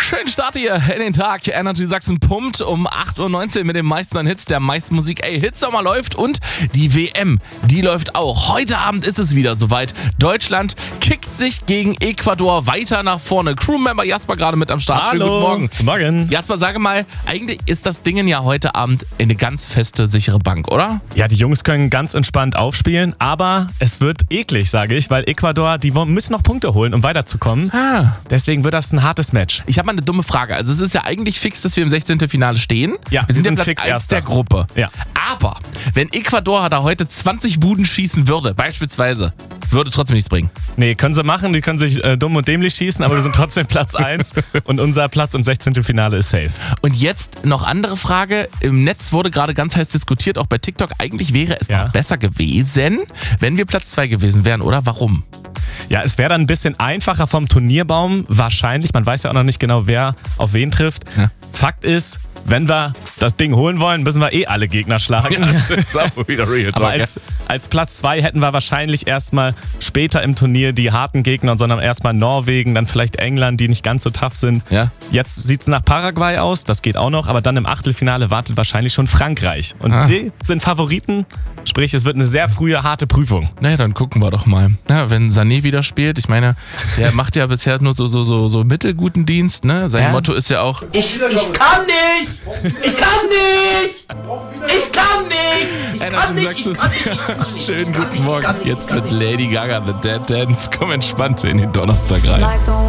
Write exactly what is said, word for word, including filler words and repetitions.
Schönen Start hier in den Tag. Energy Sachsen pumpt um acht Uhr neunzehn mit den meisten Hits der meisten Musik. Ey, Hitsommer läuft und die W M, die läuft auch. Heute Abend ist es wieder soweit. Deutschland kickt sich gegen Ecuador weiter nach vorne. Crewmember Jasper gerade mit am Start. Schönen Hallo. guten Morgen. Guten Morgen. Jasper, sage mal, eigentlich ist das Ding ja heute Abend eine ganz feste, sichere Bank, oder? Ja, die Jungs können ganz entspannt aufspielen, aber es wird eklig, sage ich, weil Ecuador, die müssen noch Punkte holen, um weiterzukommen. Ah. Deswegen wird das ein hartes Match. Ich habe mal eine dumme Frage. Also es ist ja eigentlich fix, dass wir im sechzehnten Finale stehen. Ja, wir sind, wir sind ja Platz fix eins Erster. der Gruppe. Ja. Aber wenn Ecuador da heute zwanzig Buden schießen würde, beispielsweise, würde trotzdem nichts bringen. Nee, können sie machen, die können sich äh, dumm und dämlich schießen, aber wir sind trotzdem Platz eins und unser Platz im sechzehnten Finale ist safe. Und jetzt noch andere Frage. Im Netz wurde gerade ganz heiß diskutiert, auch bei TikTok. Eigentlich wäre es Ja. noch besser gewesen, wenn wir Platz zwei gewesen wären, oder? Warum? Ja, es wäre dann ein bisschen einfacher vom Turnierbaum, wahrscheinlich. Man weiß ja auch noch nicht genau, wer auf wen trifft. Ja. Fakt ist, wenn wir das Ding holen wollen, müssen wir eh alle Gegner schlagen. das ist auch wieder Real Aber als, als Platz zwei hätten wir wahrscheinlich erstmal später im Turnier die harten Gegner, sondern erstmal Norwegen, dann vielleicht England, die nicht ganz so tough sind. Ja. Jetzt sieht es nach Paraguay aus, das geht auch noch, aber dann im Achtelfinale wartet wahrscheinlich schon Frankreich. Und Ah. die sind Favoriten, sprich es wird eine sehr frühe, harte Prüfung. Naja, dann gucken wir doch mal. Ja, wenn Sané wieder spielt, ich meine, der macht ja bisher nur so, so, so, so mittelguten Dienst. Ne? Sein Ja. Motto ist ja auch, Ich, ich kann nicht! Ich kann nicht! Ich kann nicht! Ich kann nicht! Ich kann nicht! schönen guten Morgen. Jetzt mit Lady Gaga, The Dead Dance. Komm entspannt in den Donnerstag rein. Like the